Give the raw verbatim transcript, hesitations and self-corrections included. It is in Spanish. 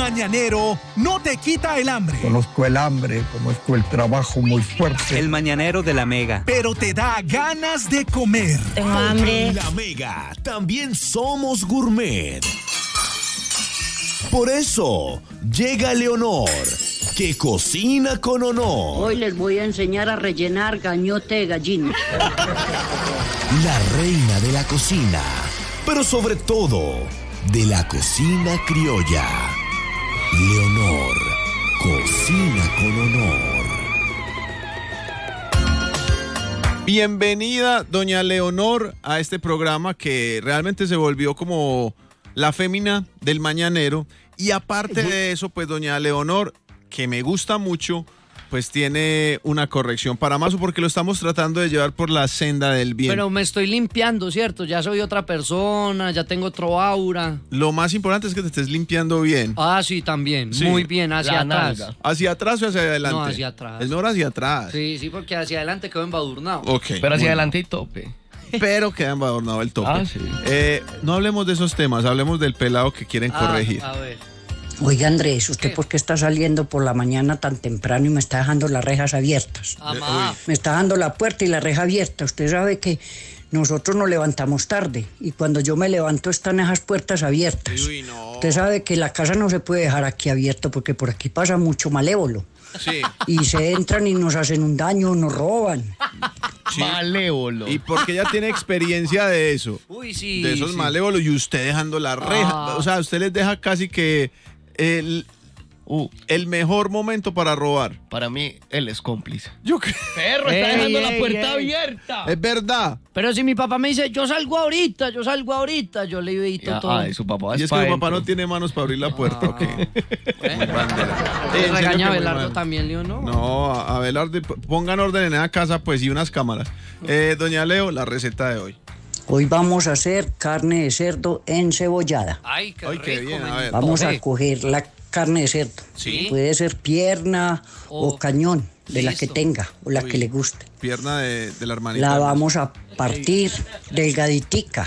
mañanero no te quita el hambre. Conozco el hambre, conozco el trabajo muy fuerte. El mañanero de la Mega. Pero te da ganas de comer. Tengo hambre. En la Mega también somos gourmet. Por eso llega Leonor, que cocina con honor. Hoy les voy a enseñar a rellenar gañote de gallina. La reina de la cocina, pero sobre todo de la cocina criolla. Leonor, cocina con honor. Bienvenida, doña Leonor, a este programa que realmente se volvió como la fémina del mañanero. Y aparte de eso, pues doña Leonor, que me gusta mucho, pues tiene una corrección para Mazo, porque lo estamos tratando de llevar por la senda del bien. Pero me estoy limpiando, ¿cierto? Ya soy otra persona, ya tengo otro aura. Lo más importante es que te estés limpiando bien. Ah, sí, también. Sí. Muy bien, hacia La atrás. nalga. ¿Hacia atrás o hacia adelante? No, hacia atrás. Es mejor hacia atrás. Sí, sí, porque hacia adelante quedo embadurnado. Ok. Pero hacia bueno. adelante y tope. Pero queda embadurnado el tope. Ah, sí. Eh, no hablemos de esos temas, hablemos del pelado que quieren Ah, corregir. a ver. Oiga, Andrés, ¿usted ¿Qué? por qué está saliendo por la mañana tan temprano y me está dejando las rejas abiertas? Amá. Me está dando la puerta y la reja abierta. Usted sabe que nosotros nos levantamos tarde y cuando yo me levanto están esas puertas abiertas. Uy, no. Usted sabe que la casa no se puede dejar aquí abierta porque por aquí pasa mucho malévolo. Sí. Y se entran y nos hacen un daño, nos roban. Sí. Malévolo. Y porque ella tiene experiencia de eso. Uy, sí. De esos sí. malévolos, y usted dejando la reja. Ah. O sea, usted les deja casi que el, Uh, el mejor momento para robar. para mí, él es cómplice. Yo creo. Perro, Ey, está dejando ey, la puerta ey. abierta. Es verdad. Pero si mi papá me dice, yo salgo ahorita, yo salgo ahorita, yo le evito Ya, todo. ay, su papá Y es que pa' mi papá dentro. no tiene manos para abrir la puerta. Ah. Ok. Muy bandera. ¿Le Eh, en serio regaña que a muy Belardo mal. también, Leo, no? No, a Abelardo, pongan orden en esa casa, pues, y unas cámaras. Eh, doña Leo, la receta de hoy. Hoy vamos a hacer carne de cerdo encebollada. Ay, qué Ay, rico. qué bien, me a ver. Vamos a antojé. coger la carne de cerdo. Sí. Puede ser pierna Oh, o cañón, de la que listo. tenga o la Uy. que le guste. Pierna de, de la hermanita. La vamos a partir delgaditica.